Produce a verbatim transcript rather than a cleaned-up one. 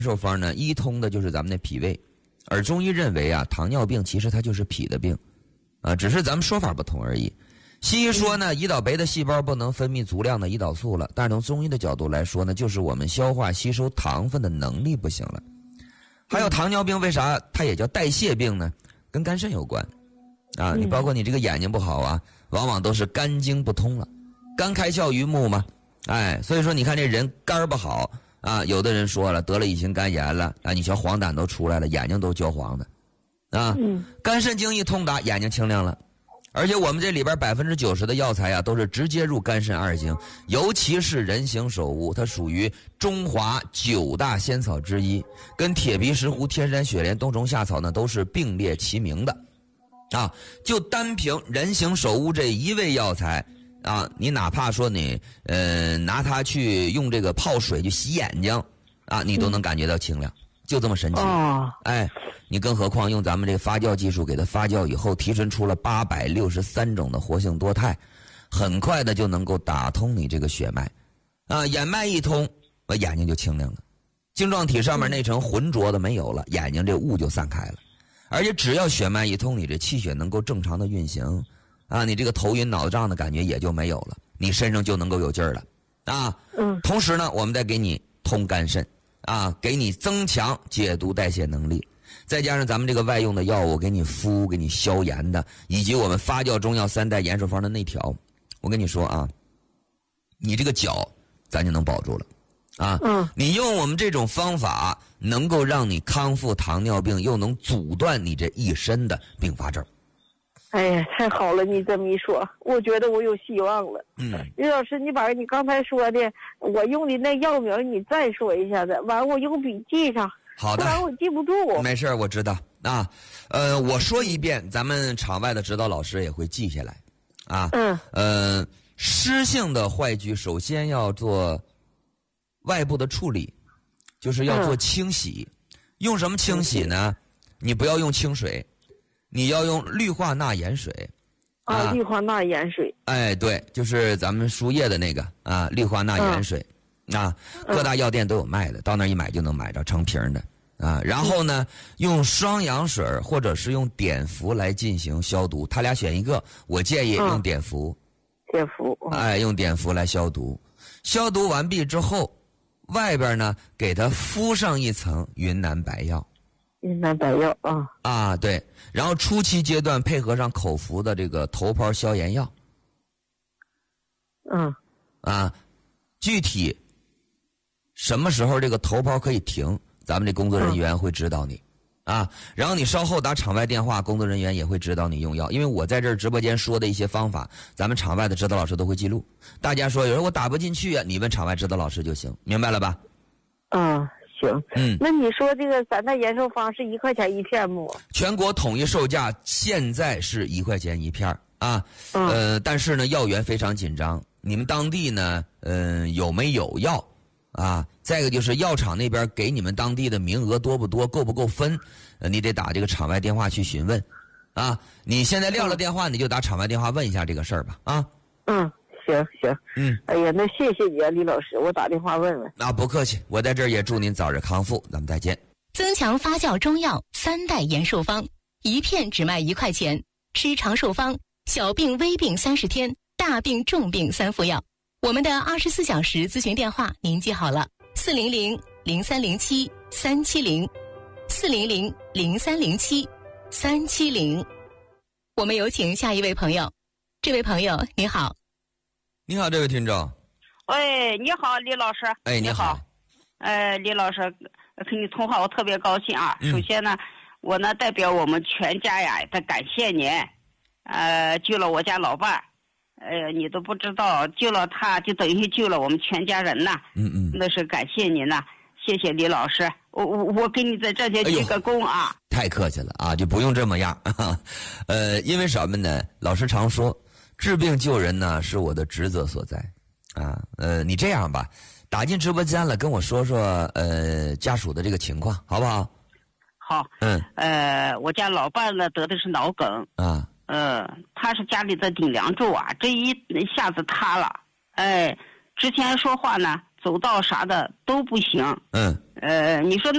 寿方呢，一通的就是咱们的脾胃，而中医认为啊，糖尿病其实它就是脾的病，啊，只是咱们说法不同而已。西医说呢，胰岛酶的细胞不能分泌足量的胰岛素了，但是从中医的角度来说呢，就是我们消化吸收糖分的能力不行了。还有糖尿病为啥它也叫代谢病呢？跟肝肾有关啊，你包括你这个眼睛不好啊，往往都是肝经不通了，肝开窍于目嘛，哎，所以说你看这人肝不好啊，有的人说了得了乙型肝炎了啊，你瞧黄疸都出来了，眼睛都焦黄的啊， 嗯， 肝肾经一通达，眼睛清亮了。而且我们这里边百分之九十的药材啊，都是直接入肝肾二经，尤其是人形首乌，它属于中华九大仙草之一，跟铁皮石斛、天山雪莲、冬虫夏草呢都是并列齐名的，啊，就单凭人形首乌这一味药材啊，你哪怕说你呃拿它去用这个泡水去洗眼睛啊，你都能感觉到清亮。就这么神奇， 哦， 哎，你更何况用咱们这个发酵技术给它发酵以后，提纯出了八百六十三种的活性多肽，很快的就能够打通你这个血脉，啊，眼脉一通，我眼睛就清亮了，晶状体上面那层浑浊的没有了，眼睛这雾就散开了，而且只要血脉一通，你这气血能够正常的运行，啊，你这个头晕脑胀的感觉也就没有了，你身上就能够有劲儿了，啊， 嗯， 同时呢，我们再给你通肝肾。啊，给你增强解毒代谢能力，再加上咱们这个外用的药物给你敷、给你消炎的，以及我们发酵中药三代延寿方的内调，我跟你说啊，你这个脚咱就能保住了，啊， 嗯， 你用我们这种方法，能够让你康复糖尿病，又能阻断你这一身的并发症。 哎呀，太好了！你这么一说，我觉得我有希望了。 嗯， 李老师，你把你刚才说的我用的那药名你再说一下子，完我用笔记上。 好的， 不然我记不住。 没事，我知道啊。呃，我说一遍，咱们场外的指导老师也会记下来。啊， 嗯， 呃，湿性的坏疽首先要做外部的处理，就是要做清洗。嗯、用什么清洗呢？你不要用清水。你要用氯化钠盐水， 啊，啊氯化钠盐水， 哎，对，就是咱们输液的那个啊，氯化钠盐水，嗯、啊，各大药店都有卖的，到那儿一买就能买着成瓶的啊。然后呢，嗯、用双氧水或者是用碘伏来进行消毒，他俩选一个，我建议用碘伏， 碘伏， 哎，用碘伏来消毒。消毒完毕之后，外边呢给它敷上一层云南白药。 云南白药啊啊，对，然后初期阶段配合上口服的这个头孢消炎药， 嗯， 啊，具体什么时候这个头孢可以停，咱们这工作人员会指导你，嗯、啊，然后你稍后打场外电话，工作人员也会指导你用药，因为我在这儿直播间说的一些方法，咱们场外的指导老师都会记录。大家说有人我打不进去啊，你问场外指导老师就行，明白了吧？ 嗯。行， 嗯， 那你说这个三代延寿方是一块钱一片不？ 全国统一售价现在是一块钱一片啊， 嗯、 呃，但是呢，药源非常紧张。你们当地呢，嗯、呃，有没有药啊？再一个就是药厂那边给你们当地的名额多不多，够不够分？呃，你得打这个场外电话去询问，啊，你现在撂了电话，你就打场外电话问一下这个事儿吧，啊， 嗯。行行， 嗯， 哎呀，那谢谢你啊，李老师，我打电话问问。 啊，不客气，我在这儿也祝您早日康复，咱们再见。 增强发酵中药三代延寿方，一片只卖一块钱，吃长寿方，小病微病三十天，大病重病三副药。我们的二十四小时咨询电话您记好了：四零零零三零七三七零，四零零零三零七三七零。我们有请下一位朋友，这位朋友你好。 你好，这位听众。 喂，你好，李老师。 哎，你好。 呃，李老师，跟你通话我特别高兴啊。 嗯、 首先呢，我呢代表我们全家呀，的感谢您。呃，救了我家老伴儿，呃，你都不知道，救了他就等于救了我们全家人呐。 嗯嗯。 那是感谢您呐，谢谢李老师。我我我给你在这里鞠个躬啊。 哎、太客气了啊，就不用这么样。呃，因为什么呢？老师常说。治病救人呢，是我的职责所在，啊，呃，你这样吧，打进直播间了，跟我说说，呃，家属的这个情况，好不好？ 好， 嗯， 呃，我家老伴呢得的是脑梗， 啊， 呃，他是家里的顶梁柱啊，这一下子塌了，哎，之前说话呢走道啥的都不行。 嗯。 呃，你说那